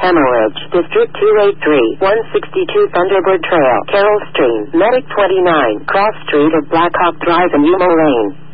Hemorrhage, District 283, 162 Thunderbird Trail, Carroll Stream, Medic 29, Cross Street of Blackhawk Drive and Umo Lane.